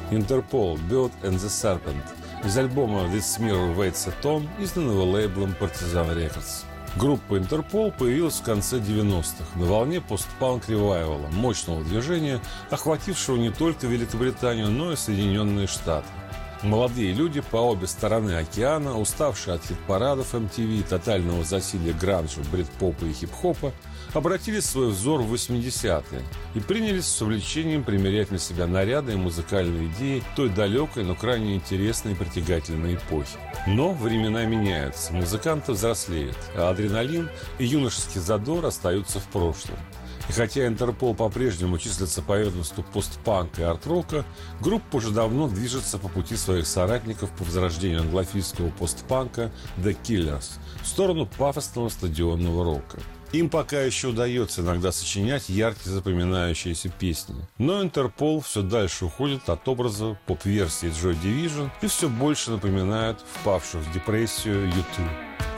Интерпол «Bird and the Serpent» из альбома «This Mirror Waits at Home», изданного лейблом Partizan Records. Группа «Интерпол» появилась в конце 90-х на волне постпанк-ревайвала, мощного движения, охватившего не только Великобританию, но и Соединенные Штаты. Молодые люди по обе стороны океана, уставшие от хит-парадов MTV, тотального засилия гранжа, брит-попа и хип-хопа, обратили свой взор в 80-е и принялись с увлечением примерять на себя наряды и музыкальные идеи той далекой, но крайне интересной и притягательной эпохи. Но времена меняются, музыканты взрослеют, а адреналин и юношеский задор остаются в прошлом. И хотя Интерпол по-прежнему числится по ведомству постпанка и арт-рока, группа уже давно движется по пути своих соратников по возрождению англофильского постпанка The Killers в сторону пафосного стадионного рока. Им пока еще удается иногда сочинять яркие запоминающиеся песни. Но Интерпол все дальше уходит от образа поп-версии Joy Division и все больше напоминает впавшую в депрессию U2.